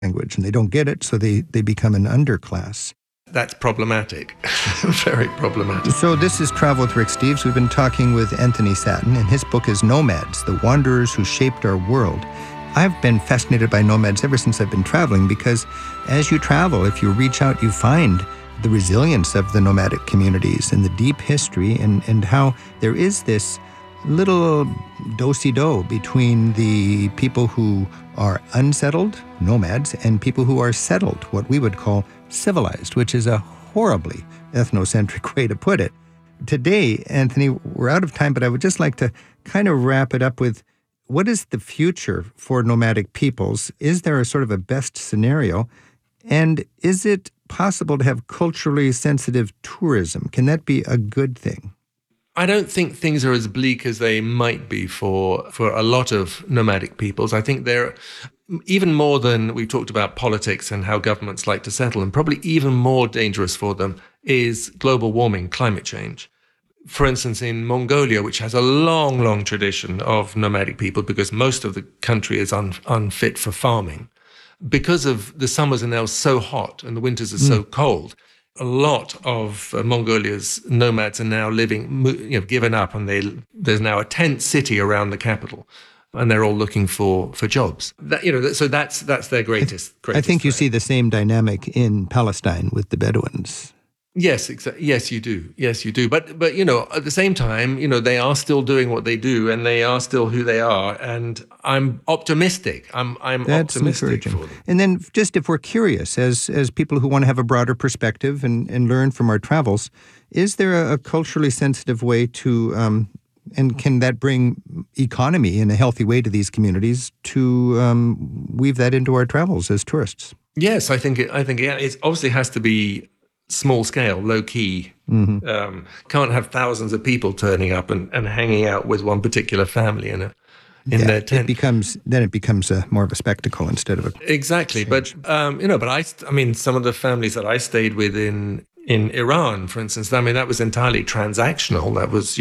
language, and they don't get it, so they become an underclass. That's problematic, very problematic. So this is Travel with Rick Steves. We've been talking with Anthony Satin, and his book is Nomads, The Wanderers Who Shaped Our World. I've been fascinated by nomads ever since I've been traveling, because as you travel, if you reach out, you find the resilience of the nomadic communities and the deep history and how there is this little do-si-do between the people who are unsettled, nomads, and people who are settled, what we would call civilized, which is a horribly ethnocentric way to put it. Today, Anthony, we're out of time, but I would just like to kind of wrap it up with, what is the future for nomadic peoples? Is there a sort of a best scenario? And is it possible to have culturally sensitive tourism? Can that be a good thing? I don't think things are as bleak as they might be for a lot of nomadic peoples. I think they're even more than we've talked about politics and how governments like to settle, and probably even more dangerous for them is global warming, climate change. For instance, in Mongolia, which has a long, long tradition of nomadic people because most of the country is unfit for farming, because of the summers are now so hot and the winters are so cold, a lot of Mongolia's nomads are now living, given up, and there's now a tent city around the capital, and they're all looking for jobs. So that's their greatest. I think you see the same dynamic in Palestine with the Bedouins. Yes, exactly. Yes, you do. But at the same time, they are still doing what they do, and they are still who they are. And I'm optimistic. I'm That's optimistic encouraging. for them. And then, just if we're curious, as people who want to have a broader perspective and learn from our travels, is there a culturally sensitive way to, and can that bring economy in a healthy way to these communities to weave that into our travels as tourists? Yes, I think it obviously has to be small scale, low key. Can't have thousands of people turning up and hanging out with one particular family in their tent. It becomes more of a spectacle instead of a exactly. But I mean, some of the families that I stayed with in Iran, for instance, I mean, that was entirely transactional. That was,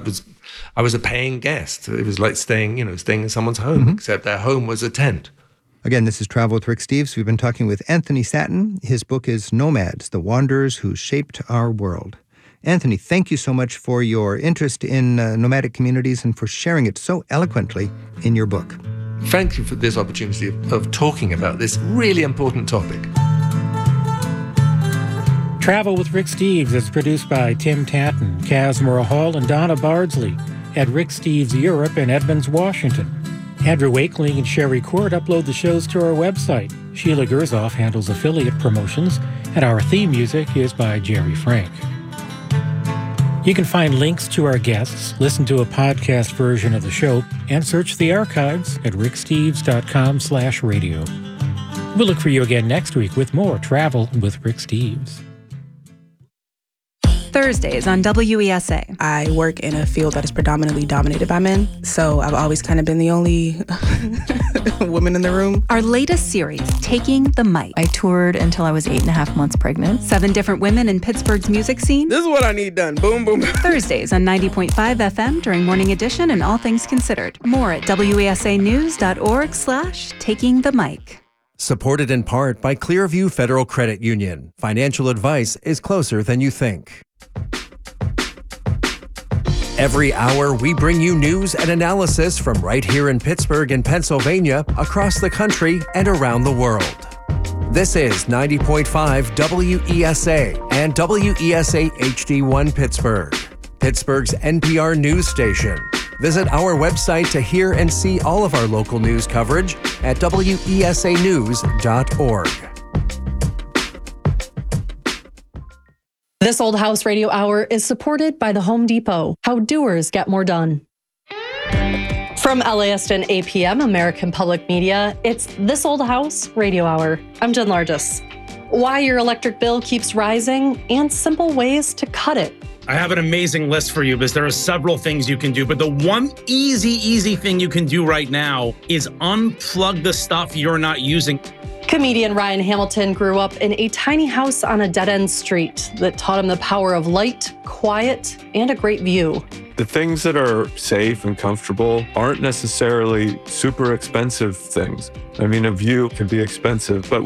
I was a paying guest. It was like staying in someone's home, except their home was a tent. Again, this is Travel with Rick Steves. We've been talking with Anthony Satin. His book is Nomads, The Wanderers Who Shaped Our World. Anthony, thank you so much for your interest in nomadic communities and for sharing it so eloquently in your book. Thank you for this opportunity of talking about this really important topic. Travel with Rick Steves is produced by Tim Tatton, Kaz Murrah Hall, and Donna Bardsley at Rick Steves Europe in Edmonds, Washington. Andrew Wakeling and Sherry Court upload the shows to our website. Sheila Gerzoff handles affiliate promotions, and our theme music is by Jerry Frank. You can find links to our guests, listen to a podcast version of the show, and search the archives at ricksteves.com/radio. We'll look for you again next week with more Travel with Rick Steves. Thursdays on WESA. I work in a field that is predominantly dominated by men, so I've always kind of been the only woman in the room. Our latest series, Taking the Mic. I toured until I was 8.5 months pregnant. 7 different women in Pittsburgh's music scene. This is what I need done. Boom, boom. Thursdays on 90.5 FM during Morning Edition and All Things Considered. More at wesanews.org/Taking the Mic. Supported in part by Clearview Federal Credit Union. Financial advice is closer than you think. Every hour, we bring you news and analysis from right here in Pittsburgh and Pennsylvania, across the country, and around the world. This is 90.5 WESA and WESA HD1 Pittsburgh, Pittsburgh's NPR news station. Visit our website to hear and see all of our local news coverage at wesanews.org. This Old House Radio Hour is supported by the Home Depot. How doers get more done. From LAist and APM, American Public Media, it's This Old House Radio Hour. I'm Jen Largis. Why your electric bill keeps rising and simple ways to cut it. I have an amazing list for you because there are several things you can do, but the one easy thing you can do right now is unplug the stuff you're not using. Comedian Ryan Hamilton grew up in a tiny house on a dead-end street that taught him the power of light, quiet, and a great view. The things that are safe and comfortable aren't necessarily super expensive things. I mean, a view can be expensive, but